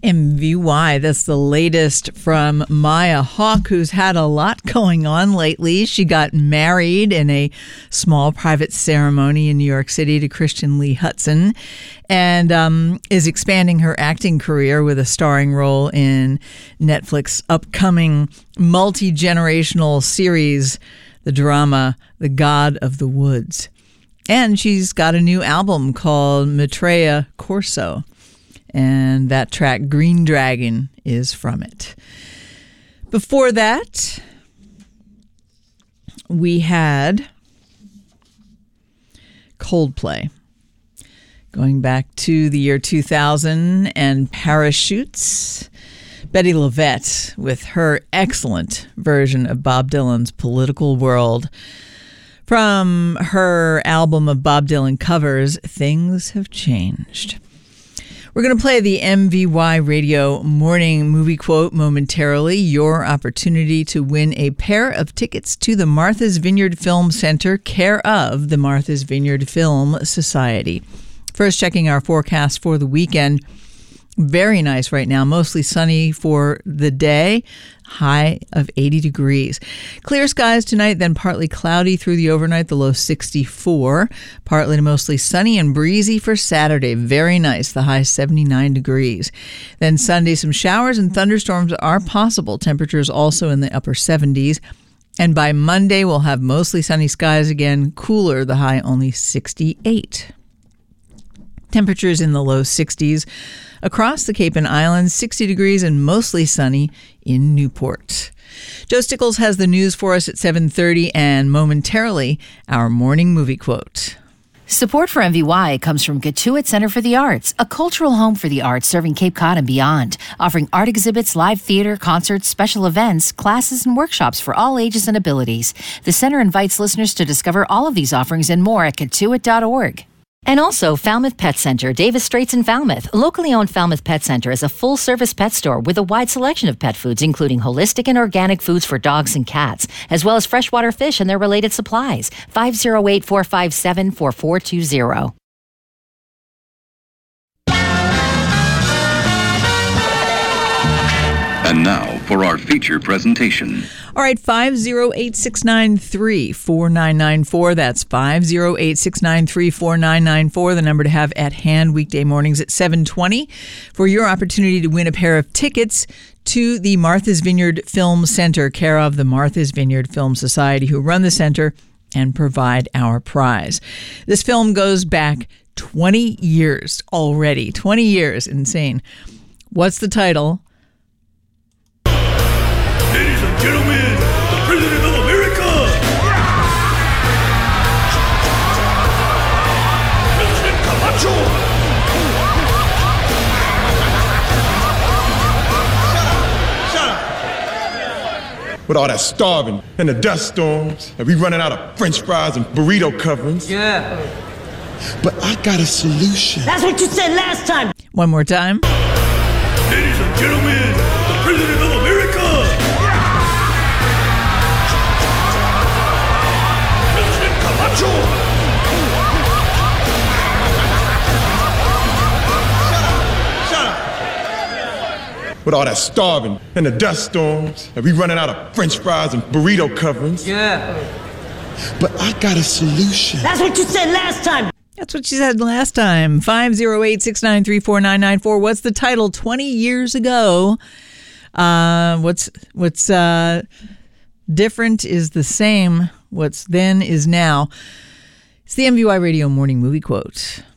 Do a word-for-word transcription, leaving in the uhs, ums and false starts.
M V Y, that's the latest from Maya Hawke, who's had a lot going on lately. She got married in a small private ceremony in New York City to Christian Lee Hutson, and um, is expanding her acting career with a starring role in Netflix's upcoming multi-generational series, the drama The God of the Woods. And she's got a new album called Maitreya Corso. And that track, Green Dragon, is from it. Before that, we had Coldplay. Going back to the year two thousand and Parachutes. Bettye LaVette with her excellent version of Bob Dylan's Political World. From her album of Bob Dylan covers, Things Have Changed. We're going to play the M V Y Radio Morning Movie Quote momentarily, your opportunity to win a pair of tickets to the Martha's Vineyard Film Center, care of the Martha's Vineyard Film Society. First, checking our forecast for the weekend. Very nice right now, mostly sunny for the day, high of eighty degrees. Clear skies tonight, then partly cloudy through the overnight, the low sixty-four. Partly to mostly sunny and breezy for Saturday. Very nice, the high seventy-nine degrees. Then Sunday, some showers and thunderstorms are possible. Temperatures also in the upper seventies. And by Monday, we'll have mostly sunny skies again, cooler, the high only sixty-eight. Temperatures in the low sixties. Across the Cape and Islands, sixty degrees and mostly sunny in Newport. Joe Stickles has the news for us at seven thirty, and momentarily, our morning movie quote. Support for M V Y comes from Gatuit Center for the Arts, a cultural home for the arts serving Cape Cod and beyond, offering art exhibits, live theater, concerts, special events, classes, and workshops for all ages and abilities. The center invites listeners to discover all of these offerings and more at gatuit dot org. And also Falmouth Pet Center, Davis Straits in Falmouth. Locally owned Falmouth Pet Center is a full-service pet store with a wide selection of pet foods, including holistic and organic foods for dogs and cats, as well as freshwater fish and their related supplies. five oh eight, four five seven, four four two zero. And now for our feature presentation. All right, five oh eight, six nine three, four nine nine four. That's five oh eight, six nine three, four nine nine four, the number to have at hand weekday mornings at seven twenty for your opportunity to win a pair of tickets to the Martha's Vineyard Film Center, care of the Martha's Vineyard Film Society, who run the center and provide our prize. This film goes back twenty years already. twenty years, insane. What's the title? Ladies and gentlemen, the President of America! President Camacho! Shut up! Shut up! With all that starving and the dust storms, and we running out of French fries and burrito coverings. Yeah. But I got a solution. That's what you said last time. One more time. Ladies and gentlemen, the President of America! Shut up. Shut up. With all that starving and the dust storms, and we running out of French fries and burrito coverings. Yeah. But I got a solution. That's what you said last time. That's what she said last time. five oh eight, six nine three, four nine nine four. What's the title? twenty years ago. Uh, what's what's uh, different is the same. What's then is now. It's the M V Y Radio Morning Movie Quote.